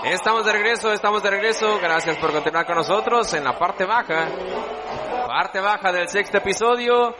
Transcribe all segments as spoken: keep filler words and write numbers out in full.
Estamos de regreso, estamos de regreso. Gracias por continuar con nosotros en la parte baja. Parte baja del sexto episodio.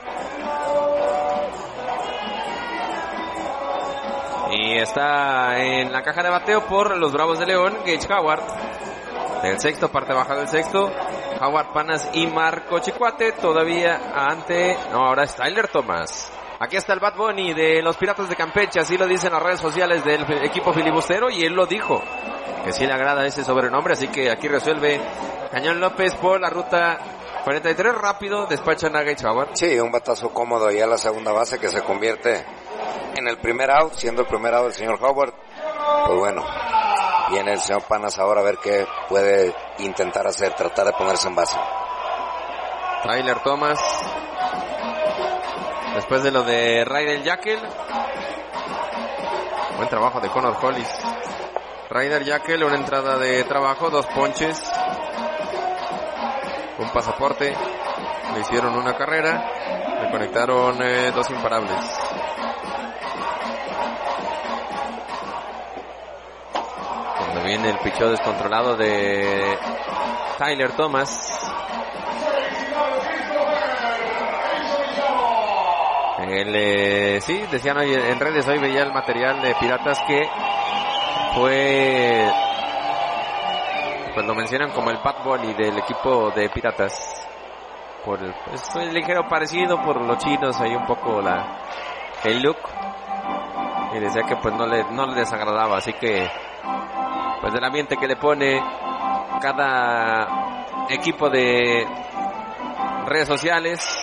Y está en la caja de bateo por los Bravos de León, Gage Howard. Del sexto, parte baja del sexto. Howard Panas y Marco Chicuate. Todavía ante... No, ahora es Tyler Thomas. Aquí está el Bad Bunny de los Piratas de Campeche. Así lo dicen las redes sociales del equipo filibustero. Y él lo dijo, que sí le agrada ese sobrenombre. Así que aquí resuelve Cañón López por la ruta cuarenta y tres. Rápido despachan a Gage Howard. Sí, un batazo cómodo ya a la segunda base que se convierte en el primer out, siendo el primer out del señor Howard. Pues bueno, viene el señor Panas ahora a ver qué puede intentar hacer, tratar de ponerse en base. Tyler Thomas, después de lo de Ryder Jekyll. Buen trabajo de Connor Hollis. Ryder Jekyll, una entrada de trabajo, dos ponches, un pasaporte. Le hicieron una carrera, le conectaron eh, dos imparables. Cuando viene el picheo descontrolado de Tyler Thomas. Él, eh, sí, decían hoy en redes, hoy veía el material de Piratas que fue, pues lo mencionan como el Bad Bunny del equipo de Piratas. Por el, pues, el ligero parecido por los chinos, ahí un poco la el look. Y decía que pues no le, no le desagradaba, así que pues del ambiente que le pone cada equipo de redes sociales,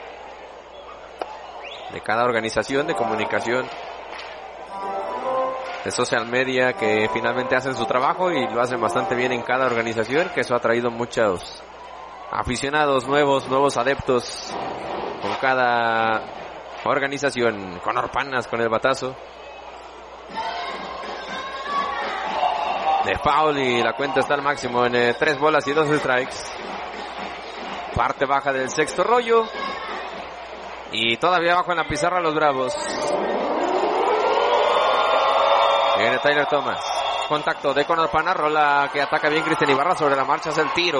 de cada organización de comunicación, de social media, que finalmente hacen su trabajo y lo hacen bastante bien en cada organización, que eso ha traído muchos aficionados nuevos, nuevos adeptos con cada organización. Connor Panas con el batazo de foul y la cuenta está al máximo en eh, tres bolas y dos strikes. Parte baja del sexto rollo. Y todavía abajo en la pizarra los Bravos. Viene Tyler Thomas. Contacto de Connor Panas. Rola que ataca bien Cristian Ibarra. Sobre la marcha hace el tiro.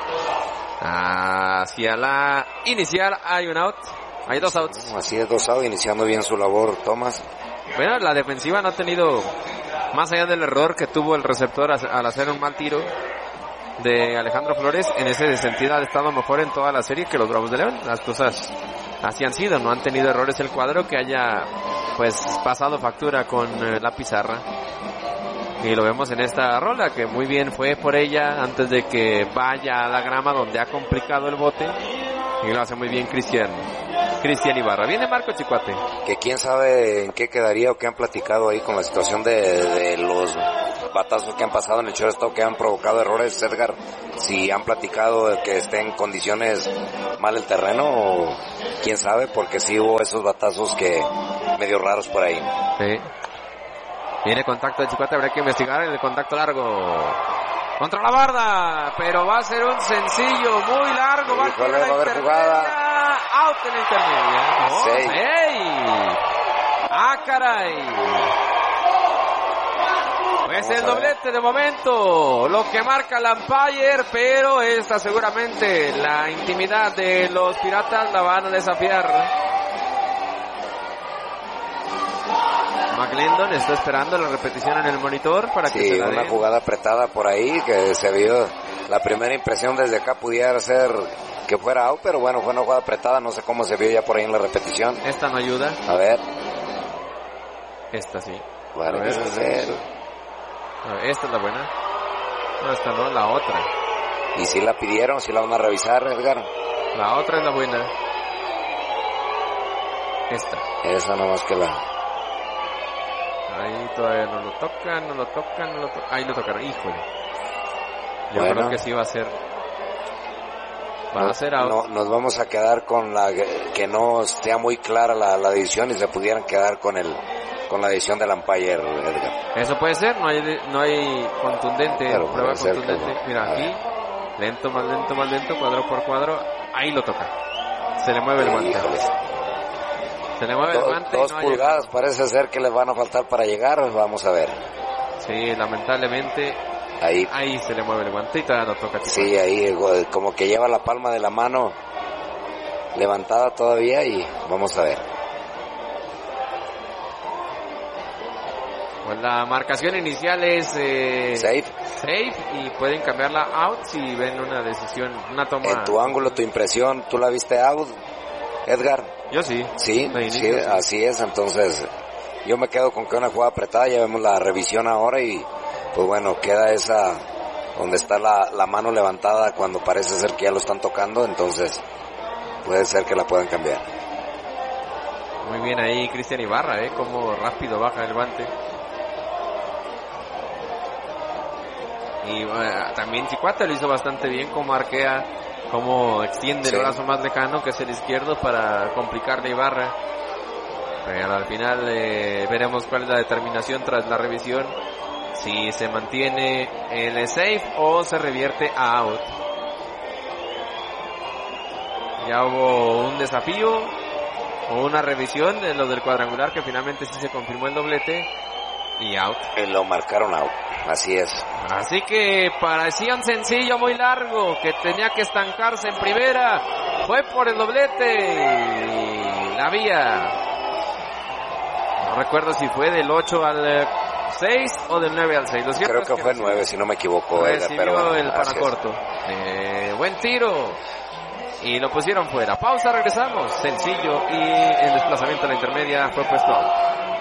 Hacia la inicial. Hay un out. Hay dos outs. Así es, dos outs. Iniciando bien su labor Thomas. Bueno, la defensiva no ha tenido, más allá del error que tuvo el receptor al hacer un mal tiro de Alejandro Flores, en ese sentido ha estado mejor en toda la serie que los Bravos de León. Las cosas así han sido, no han tenido errores el cuadro que haya pues pasado factura con eh, la pizarra. Y lo vemos en esta rola, que muy bien fue por ella antes de que vaya a la grama donde ha complicado el bote. Y lo hace muy bien Cristian Cristian Ibarra. Viene Marco Chicuate. Que quién sabe en qué quedaría o qué han platicado ahí con la situación de, de los batazos que han pasado en el shortstop, que han provocado errores, Edgar. Si han platicado de que esté en condiciones mal el terreno, o quién sabe, porque sí hubo esos batazos que medio raros por ahí. Sí. Viene contacto de Chicuate, habrá que investigar el contacto largo. Contra la barda, pero va a ser un sencillo muy largo. Va, Híjole, va a haber jugada. Out en la intermedia. Oh, sí. ¡Hey! ¡Ah, caray! Pues el doblete de momento, lo que marca el umpire, pero esta seguramente la intimidad de los Piratas la van a desafiar. McLendon está esperando la repetición en el monitor para que sí, se la una den. Jugada apretada por ahí que se vio. La primera impresión desde acá pudiera ser que fuera out, pero bueno, fue una jugada apretada, no sé cómo se vio ya por ahí en la repetición. Esta no ayuda. A ver. Esta sí. Parece ser. A ver, esta es la buena. No, esta no, la otra. ¿Y si la pidieron? ¿Si la van a revisar, Edgar? La otra es la buena. Esta. Esa nomás que la... Ahí todavía no lo tocan, no lo tocan, no lo tocan. Ahí lo tocaron, híjole. Yo bueno, creo que sí va a ser. Va no, a ser out. No, nos vamos a quedar con la que no sea muy clara la, la decisión y se pudieran quedar con el con la decisión del umpire, Edgar. Eso puede ser, no hay no hay contundente, claro, prueba ser, contundente. claro. Mira, aquí, lento, más lento, más lento, cuadro por cuadro. Ahí lo toca. Se le mueve el guante. Se le mueve Do, el guante. Dos no pulgadas parece ser que le van a faltar para llegar, vamos a ver. Sí, lamentablemente Ahí, ahí se le mueve el guante y todavía no toca. Sí, ahí como que lleva la palma de la mano levantada todavía y vamos a ver. Pues la marcación inicial es eh, safe. Safe y pueden cambiarla out si ven una decisión, una toma. En tu ángulo, tu impresión, ¿tú la viste out, Edgar? Yo sí. Sí, sí, así es. Entonces, yo me quedo con que una jugada apretada, ya vemos la revisión ahora y pues bueno, queda esa donde está la, la mano levantada cuando parece ser que ya lo están tocando, entonces puede ser que la puedan cambiar. Muy bien ahí Cristian Ibarra, eh, como rápido baja el guante. Y uh, también Chicuate lo hizo bastante bien, como arquea, como extiende sí. el brazo más lejano, que es el izquierdo, para complicarle a Ibarra. Pero al final eh, veremos cuál es la determinación tras la revisión, si se mantiene el safe o se revierte a out. Ya hubo un desafío o una revisión de lo del cuadrangular, que finalmente sí se confirmó el doblete y out. Y lo marcaron out, así es. Así que parecía un sencillo muy largo que tenía que estancarse en primera. Fue por el doblete y la vía. No recuerdo si fue del ocho al seis o del nueve al seis. Lo Creo que, que fue el nueve, si no me equivoco. Recibió pero bueno, el paracorto. Eh, buen tiro. Y lo pusieron fuera. Pausa, regresamos. Sencillo y el desplazamiento a la intermedia fue puesto out.